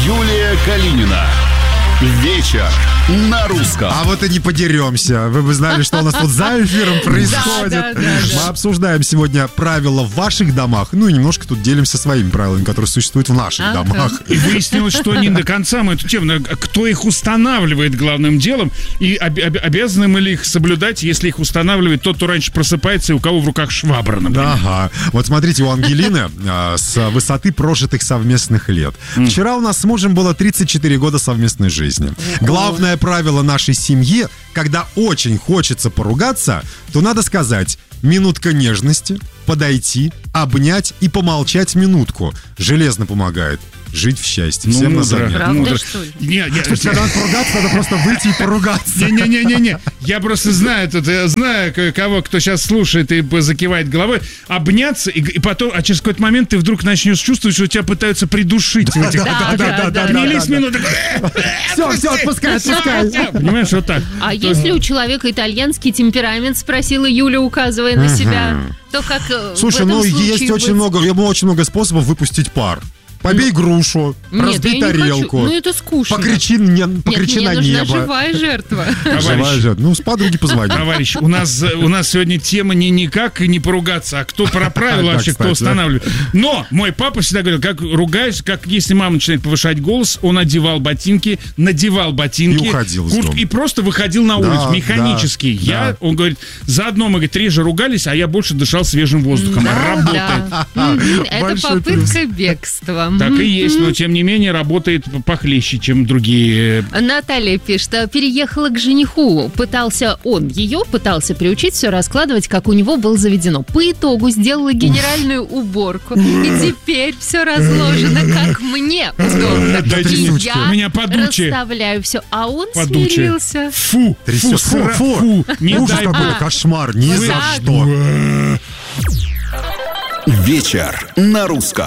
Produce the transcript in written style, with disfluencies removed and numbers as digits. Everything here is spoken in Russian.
Юлия Калинина. Вечер на русском. А вот и не подеремся. Вы бы знали, что у нас тут за эфиром происходит. Мы обсуждаем сегодня правила в ваших домах. Ну и немножко тут делимся своими правилами, которые существуют в наших домах. И выяснилось, что не до конца мы эту тему. Кто их устанавливает главным делом, и обязаны мы ли их соблюдать, если их устанавливает тот, кто раньше просыпается, и у кого в руках швабра, например. Ага. Вот смотрите, у Ангелины с высоты прожитых совместных лет. Вчера у нас с мужем было 34 года совместной жизни. Главное правило нашей семьи: когда очень хочется поругаться, то надо сказать: минутка нежности, подойти, обнять и помолчать минутку. Железно помогает жить в счастье. Всем на заметку. Правда, что ли? Если надо поругаться, надо просто выйти и поругаться. Не-не-не-не. Я просто знаю, кого, кто сейчас слушает и закивает головой, обняться, и потом, а через какой-то момент ты вдруг начнешь чувствовать, что тебя пытаются придушить. Да. Не лезь минуту. Все, отпускай. Понимаешь, вот так. А если у человека итальянский темперамент, спросила Юля, указывая на себя, то как Слушай, в этом есть случае очень много способов выпустить пар. Побей грушу, разбей тарелку. Ну это скучно. Покричи на нужна небо. живая жертва. Живая жертва. Ну, с подруги позвони. Товарищ, у нас сегодня тема не как не поругаться, а кто про правила вообще, кто устанавливает. Но мой папа всегда говорил, как ругаюсь, как если мама начинает повышать голос, он надевал ботинки, И уходил из дома. И просто выходил на улицу, механически. Он говорит, заодно мы, говорит, реже ругались, а я больше дышал свежим воздухом. Работает. Это попытка бегства. Так и есть, но тем не менее работает похлеще, чем другие. Наталья пишет, переехала к жениху. Ее пытался приучить все раскладывать, как у него было заведено. По итогу сделала генеральную уборку. И теперь все разложено, как мне удобно. И я меня подучи. расставляю все, а он Подучи. смирился. Фу, не Ужас дай какой, бог. кошмар, ни за что. Вечер на русском.